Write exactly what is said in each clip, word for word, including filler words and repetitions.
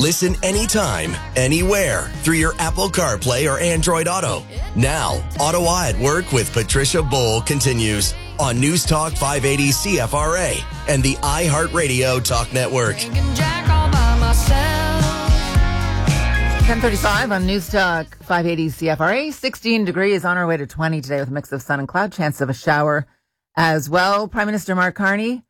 Listen anytime, anywhere through your Apple CarPlay or Android Auto. Now, Ottawa at Work with Patricia Bowl continues on News Talk five eighty C F R A and the iHeartRadio Talk Network. ten thirty-five on News Talk five eighty C F R A. sixteen degrees on our way to twenty today with a mix of sun and cloud. Chance of a shower as well. Prime Minister Mark Carney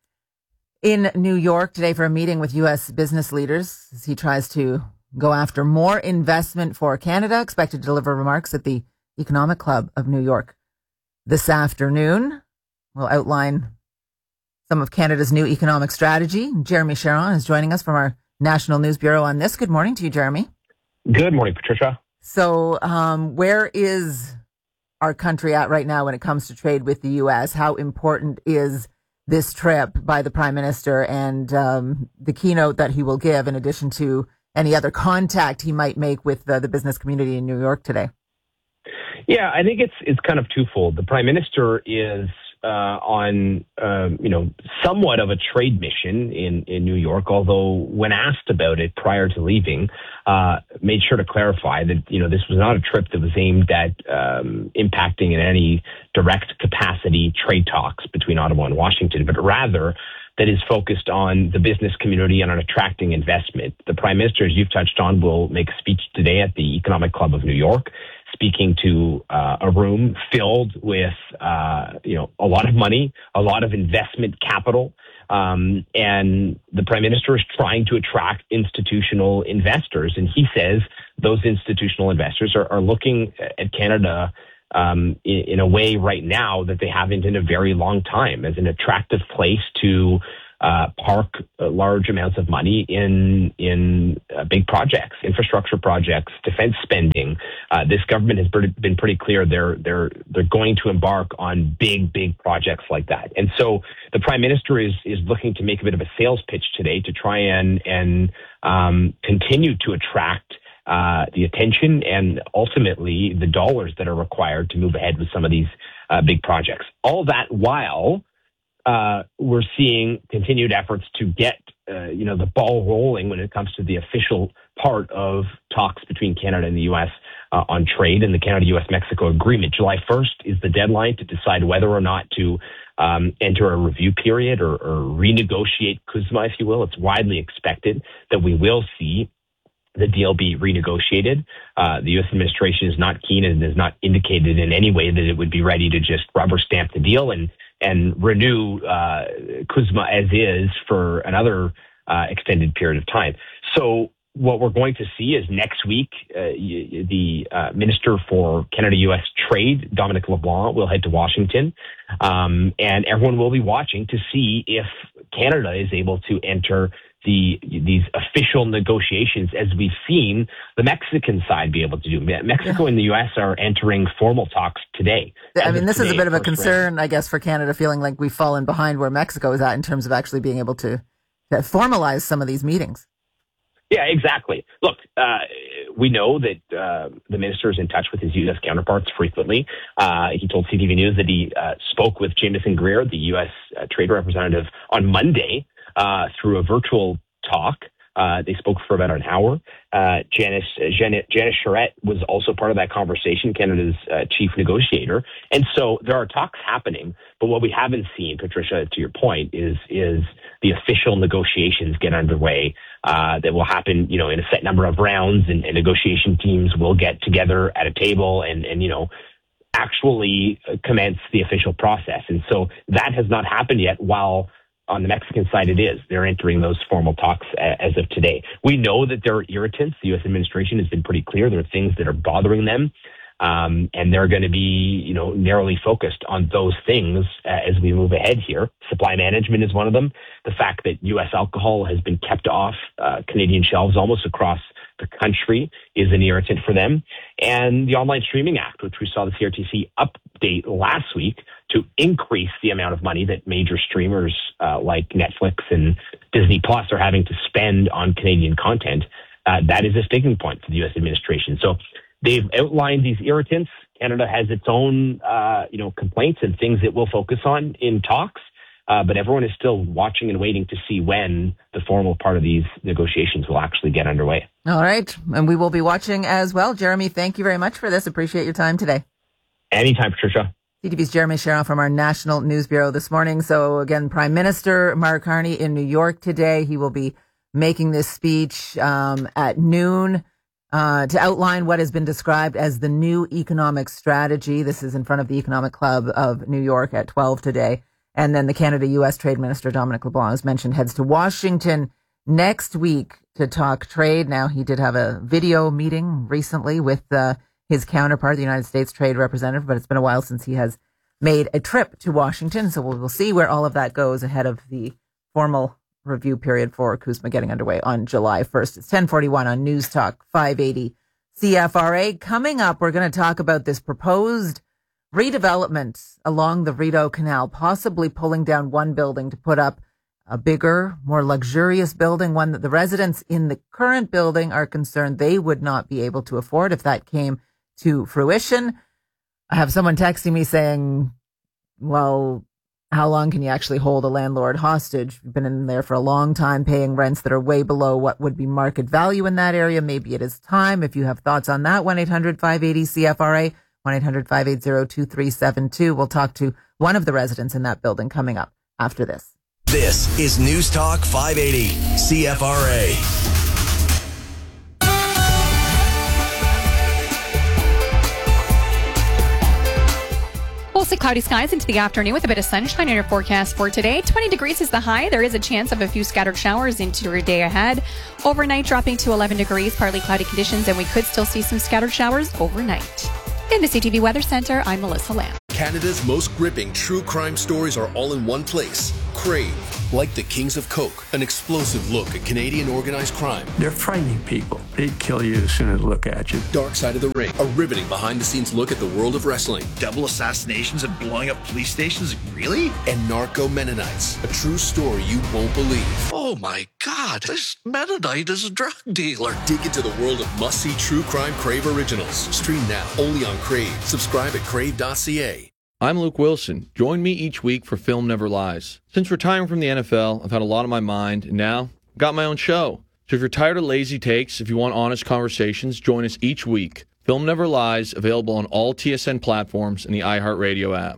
in New York today for a meeting with U S business leaders as he tries to go after more investment for Canada. Expected to deliver remarks at the Economic Club of New York this afternoon. We'll outline some of Canada's new economic strategy. Jeremy Sharon is joining us from our National News Bureau on this. Good morning to you, Jeremy. Good morning, Patricia. So um, where is our country at right now when it comes to trade with the U S? How important is this trip by the Prime Minister and um, the keynote that he will give in addition to any other contact he might make with uh, the business community in New York today? Yeah, I think it's it's kind of twofold. The Prime Minister is uh, on, um, you know, somewhat of a trade mission in, in New York, although when asked about it prior to leaving, uh, made sure to clarify that, you know, this was not a trip that was aimed at um, impacting in any direct capacity trade talks between Ottawa and Washington, but rather that is focused on the business community and on attracting investment. The Prime Minister, as you've touched on, will make a speech today at the Economic Club of New York, speaking to uh, a room filled with, uh, you know, a lot of money, a lot of investment capital. Um, and the Prime Minister is trying to attract institutional investors. And he says those institutional investors are, are looking at Canada um, in, in a way right now that they haven't in a very long time, as an attractive place to Uh, park uh, large amounts of money in in uh, big projects, infrastructure projects, defense spending. Uh, this government has been pretty clear they're they're they're going to embark on big big projects like that. And so the Prime Minister is is looking to make a bit of a sales pitch today to try and and um, continue to attract uh, the attention and ultimately the dollars that are required to move ahead with some of these uh, big projects. All that while Uh, we're seeing continued efforts to get, uh, you know, the ball rolling when it comes to the official part of talks between Canada and the U S uh, on trade and the Canada-U S-Mexico agreement. July first is the deadline to decide whether or not to um, enter a review period or, or renegotiate C U S M A, if you will. It's widely expected that we will see the deal be renegotiated. Uh, the U S administration is not keen and has not indicated in any way that it would be ready to just rubber stamp the deal and and renew uh, C U S M A as is for another uh, extended period of time. So what we're going to see is next week, uh, the uh, Minister for Canada-U S Trade, Dominic LeBlanc, will head to Washington, um, and everyone will be watching to see if Canada is able to enter the these official negotiations, as we've seen the Mexican side be able to do. Mexico yeah. and the U S are entering formal talks today. I mean, this today, is a bit of a concern, round. I guess, for Canada, feeling like we've fallen behind where Mexico is at in terms of actually being able to, to formalize some of these meetings. Yeah, exactly. Look, uh, we know that uh, the minister is in touch with his U S counterparts frequently. Uh, he told C T V News that he uh, spoke with Jamieson Greer, the U S uh, trade representative, on Monday uh, through a virtual talk. Uh, they spoke for about an hour. Uh, Janice, uh, Janet, Janice Charette was also part of that conversation, Canada's uh, chief negotiator. And so there are talks happening, but what we haven't seen, Patricia, to your point, is is the official negotiations get underway. Uh, that will happen, you know, in a set number of rounds, and, and negotiation teams will get together at a table and, and you know, actually commence the official process. And so that has not happened yet, while on the Mexican side, it is. They're entering those formal talks as of today. We know that there are irritants. The U S administration has been pretty clear. There are things that are bothering them. Um, and they're going to be, you know, narrowly focused on those things uh, as we move ahead here. Supply management is one of them. The fact that U S alcohol has been kept off uh, Canadian shelves almost across the country is an irritant for them. And the Online Streaming Act, which we saw the C R T C update last week to increase the amount of money that major streamers uh, like Netflix and Disney Plus are having to spend on Canadian content, uh, that is a sticking point for the U S administration. So they've outlined these irritants. Canada has its own, uh, you know, complaints and things it will focus on in talks. Uh, but everyone is still watching and waiting to see when the formal part of these negotiations will actually get underway. All right. And we will be watching as well. Jeremy, thank you very much for this. Appreciate your time today. Anytime, Patricia. C T V's Jeremy Sharon from our National News Bureau this morning. So again, Prime Minister Mark Carney in New York today. He will be making this speech um, at noon uh, to outline what has been described as the new economic strategy. This is in front of the Economic Club of New York at twelve today. And then the Canada-U S Trade Minister Dominic LeBlanc, as mentioned, heads to Washington next week to talk trade. Now, he did have a video meeting recently with uh, his counterpart, the United States Trade Representative, but it's been a while since he has made a trip to Washington. So we'll, we'll see where all of that goes ahead of the formal review period for CUSMA getting underway on July first. It's ten forty-one on News Talk five eighty C F R A. Coming up, we're going to talk about this proposed redevelopment along the Rideau Canal, possibly pulling down one building to put up a bigger, more luxurious building, one that the residents in the current building are concerned they would not be able to afford if that came to fruition. I have someone texting me saying, well, how long can you actually hold a landlord hostage? You've been in there for a long time paying rents that are way below what would be market value in that area. Maybe it is time. If you have thoughts on that, one eight hundred five eight zero C F R A, one eight hundred five eight zero two three seven two. We'll talk to one of the residents in that building coming up after this. This is News Talk five eighty C F R A. Mostly cloudy skies into the afternoon with a bit of sunshine in your forecast for today. twenty degrees is the high. There is a chance of a few scattered showers into your day ahead. Overnight dropping to eleven degrees, partly cloudy conditions, and we could still see some scattered showers overnight. In the C T V Weather Center, I'm Melissa Lamb. Canada's most gripping true crime stories are all in one place. Crave. Like the Kings of Coke, an explosive look at Canadian organized crime. They're frightening people. They'd kill you as soon as they look at you. Dark Side of the Ring, a riveting behind-the-scenes look at the world of wrestling. Double assassinations and blowing up police stations? Really? And Narco Mennonites, a true story you won't believe. Oh my God, this Mennonite is a drug dealer. Dig into the world of must-see true crime Crave originals. Stream now, only on Crave. Subscribe at crave dot c a. I'm Luke Wilson. Join me each week for Film Never Lies. Since retiring from the N F L, I've had a lot on my mind, and now I've got my own show. So if you're tired of lazy takes, if you want honest conversations, join us each week. Film Never Lies, available on all T S N platforms and the iHeartRadio app.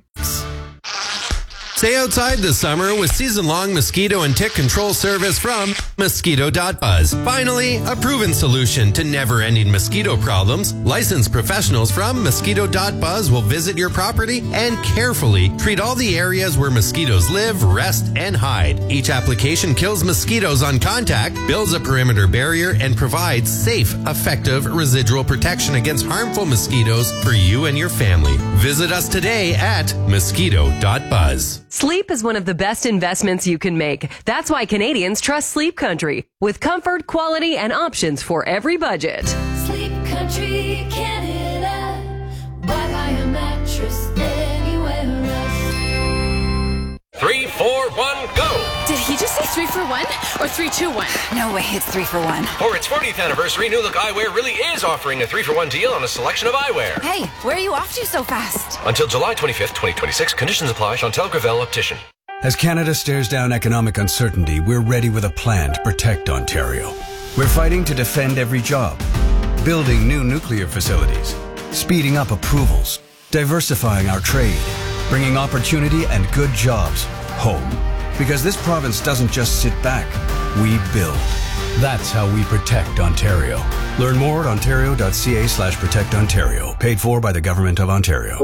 Stay outside this summer with season-long mosquito and tick control service from mosquito dot buzz. Finally, a proven solution to never-ending mosquito problems. Licensed professionals from mosquito dot buzz will visit your property and carefully treat all the areas where mosquitoes live, rest, and hide. Each application kills mosquitoes on contact, builds a perimeter barrier, and provides safe, effective residual protection against harmful mosquitoes for you and your family. Visit us today at mosquito dot buzz. Sleep is one of the best investments you can make. That's why Canadians trust Sleep Country, with comfort, quality, and options for every budget. Sleep Country, Canada. Buy, buy a mattress anywhere else. Three, four, one, go! Did he just say three for one or three, two, one? No way, it's three for one. For its fortieth anniversary, New Look Eyewear really is offering a three for one deal on a selection of eyewear. Hey, where are you off to so fast? Until July twenty-fifth, twenty twenty-six. Conditions apply. Chantal Gravel, Optician. As Canada stares down economic uncertainty, we're ready with a plan to protect Ontario. We're fighting to defend every job, building new nuclear facilities, speeding up approvals, diversifying our trade, bringing opportunity and good jobs home. Because this province doesn't just sit back, we build. That's how we protect Ontario. Learn more at ontario dot c a slash protect ontario. Paid for by the Government of Ontario.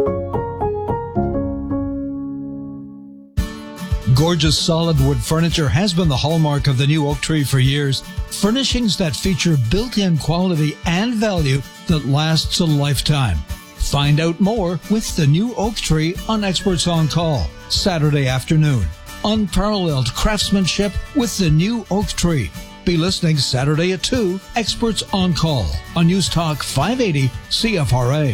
Gorgeous solid wood furniture has been the hallmark of the new Oak Tree for years. Furnishings that feature built-in quality and value that lasts a lifetime. Find out more with the new Oak Tree on Experts on Call, Saturday afternoon. Unparalleled craftsmanship with the new Oak Tree. Be listening Saturday at two, Experts on Call on News Talk five eighty C F R A.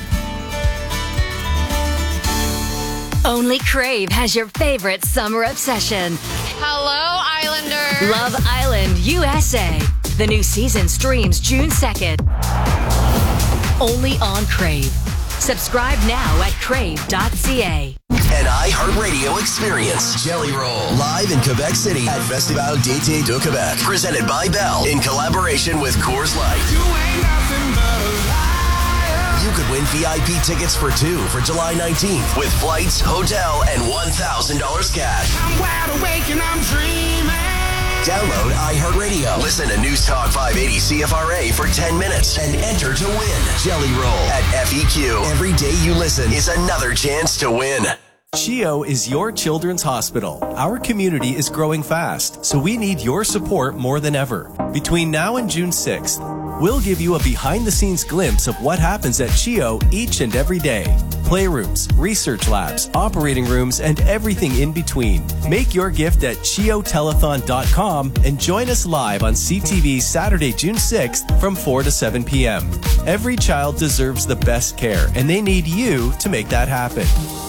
Only Crave has your favorite summer obsession. Hello, Islanders. Love Island U S A. The new season streams June second. Only on Crave. Subscribe now at crave dot c a. An iHeartRadio experience. Jelly Roll. Live in Quebec City at Festival d'été de Québec. Presented by Bell in collaboration with Coors Light. You ain't nothing but a liar. You could win V I P tickets for two for July nineteenth with flights, hotel, and one thousand dollars cash. I'm wide awake and I'm dreaming. Download iHeartRadio. Listen to News Talk five eighty C F R A for ten minutes and enter to win. Jelly Roll at F E Q. Every day you listen is another chance to win. CHEO is your children's hospital. Our community is growing fast, so we need your support more than ever. Between now and June sixth, we'll give you a behind-the-scenes glimpse of what happens at CHEO each and every day. Playrooms, research labs, operating rooms, and everything in between. Make your gift at cheo telethon dot com and join us live on C T V Saturday, June sixth from four to seven p.m. Every child deserves the best care, and they need you to make that happen.